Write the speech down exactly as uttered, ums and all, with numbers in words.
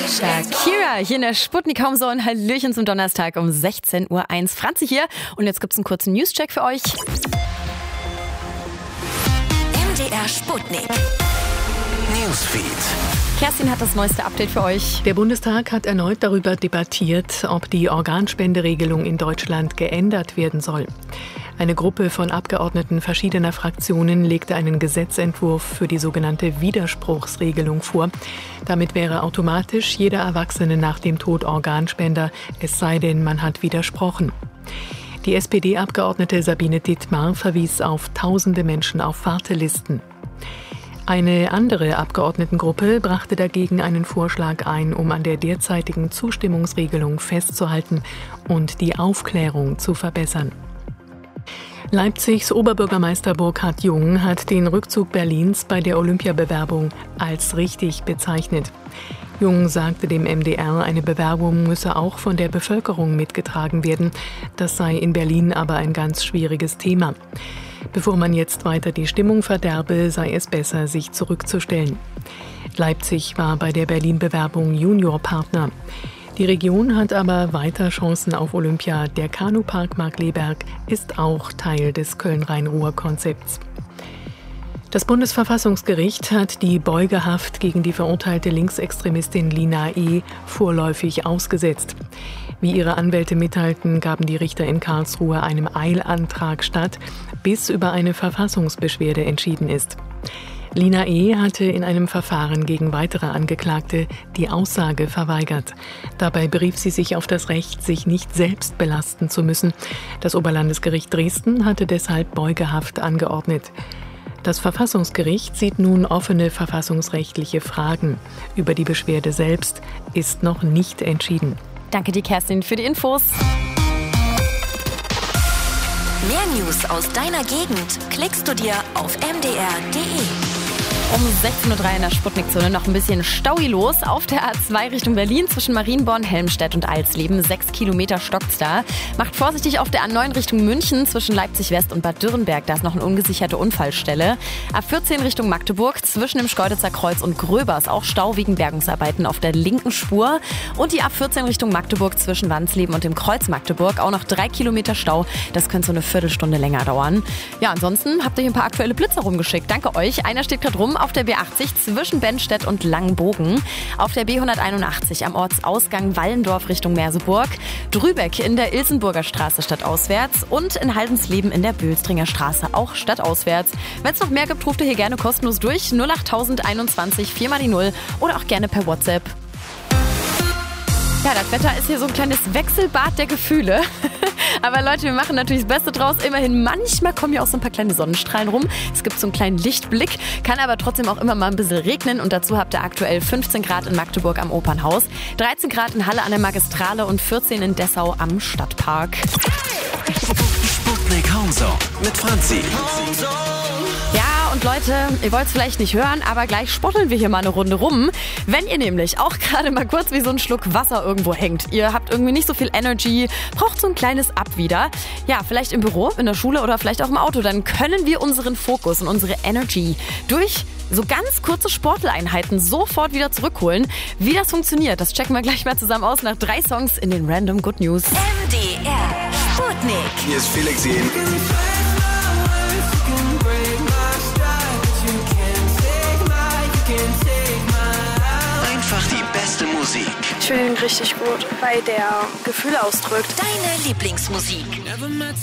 Shakira hier in der Sputnik Homezone. Hallöchen zum Donnerstag um sechzehn Uhr eins. Franzi hier und jetzt gibt's einen kurzen News-Check für euch. M D R Sputnik Newsfeed. Kerstin hat das neueste Update für euch. Der Bundestag hat erneut darüber debattiert, ob die Organspenderegelung in Deutschland geändert werden soll. Eine Gruppe von Abgeordneten verschiedener Fraktionen legte einen Gesetzentwurf für die sogenannte Widerspruchsregelung vor. Damit wäre automatisch jeder Erwachsene nach dem Tod Organspender, es sei denn, man hat widersprochen. Die S P D-Abgeordnete Sabine Dittmar verwies auf tausende Menschen auf Wartelisten. Eine andere Abgeordnetengruppe brachte dagegen einen Vorschlag ein, um an der derzeitigen Zustimmungsregelung festzuhalten und die Aufklärung zu verbessern. Leipzigs Oberbürgermeister Burkhard Jung hat den Rückzug Berlins bei der Olympiabewerbung als richtig bezeichnet. Jung sagte dem M D R, eine Bewerbung müsse auch von der Bevölkerung mitgetragen werden. Das sei in Berlin aber ein ganz schwieriges Thema. Bevor man jetzt weiter die Stimmung verderbe, sei es besser, sich zurückzustellen. Leipzig war bei der Berlin-Bewerbung Juniorpartner. Die Region hat aber weiter Chancen auf Olympia. Der Kanupark Markkleeberg ist auch Teil des Köln-Rhein-Ruhr-Konzepts. Das Bundesverfassungsgericht hat die Beugehaft gegen die verurteilte Linksextremistin Lina E. vorläufig ausgesetzt. Wie ihre Anwälte mitteilten, gaben die Richter in Karlsruhe einem Eilantrag statt, bis über eine Verfassungsbeschwerde entschieden ist. Lina E. hatte in einem Verfahren gegen weitere Angeklagte die Aussage verweigert. Dabei berief sie sich auf das Recht, sich nicht selbst belasten zu müssen. Das Oberlandesgericht Dresden hatte deshalb Beugehaft angeordnet. Das Verfassungsgericht sieht nun offene verfassungsrechtliche Fragen. Über die Beschwerde selbst ist noch nicht entschieden. Danke dir, Kerstin, für die Infos. Mehr News aus deiner Gegend klickst du dir auf m d r punkt d e. Um sechzehn Uhr drei in der Sputnik-Zone noch ein bisschen Staui los. Auf der A zwei Richtung Berlin zwischen Marienborn, Helmstedt und Alsleben. Sechs Kilometer stockt's da. Macht vorsichtig auf der A neun Richtung München zwischen Leipzig West und Bad Dürrenberg. Da ist noch eine ungesicherte Unfallstelle. A vierzehn Richtung Magdeburg zwischen dem Schkeuditzer Kreuz und Gröbers. Auch Stau wegen Bergungsarbeiten auf der linken Spur. Und die A vierzehn Richtung Magdeburg zwischen Wansleben und dem Kreuz Magdeburg. Auch noch drei Kilometer Stau. Das könnte so eine Viertelstunde länger dauern. Ja, ansonsten habt ihr hier ein paar aktuelle Blitzer rumgeschickt. Danke euch. Einer steht gerade rum auf der B achtzig zwischen Bennstedt und Langenbogen, auf der B hunderteinundachtzig am Ortsausgang Wallendorf Richtung Merseburg, Drübeck in der Ilsenburger Straße stadtauswärts und in Haldensleben in der Bülstringer Straße auch stadtauswärts. Wenn es noch mehr gibt, ruft ihr hier gerne kostenlos durch null acht einundzwanzig vier mal die null oder auch gerne per WhatsApp. Ja, das Wetter ist hier so ein kleines Wechselbad der Gefühle. Aber Leute, wir machen natürlich das Beste draus. Immerhin, manchmal kommen ja auch so ein paar kleine Sonnenstrahlen rum. Es gibt so einen kleinen Lichtblick, kann aber trotzdem auch immer mal ein bisschen regnen. Und dazu habt ihr aktuell fünfzehn Grad in Magdeburg am Opernhaus, dreizehn Grad in Halle an der Magistrale und vierzehn in Dessau am Stadtpark. Sputnik Homezone mit Franzi. Ja, und Leute, ihr wollt es vielleicht nicht hören, aber gleich spotteln wir hier mal eine Runde rum. Wenn ihr nämlich auch gerade mal kurz wie so ein Schluck Wasser irgendwo hängt, ihr habt irgendwie nicht so viel Energy, braucht so ein kleines Up wieder, ja, vielleicht im Büro, in der Schule oder vielleicht auch im Auto, dann können wir unseren Fokus und unsere Energy durch so ganz kurze Sporteleinheiten sofort wieder zurückholen. Wie das funktioniert, das checken wir gleich mal zusammen aus nach drei Songs in den Random Good News. M D R Sputnik. Hier ist Felix Jen. Einfach die beste Musik. Ich finde ihn richtig gut, weil der Gefühle ausdrückt. Deine Lieblingsmusik.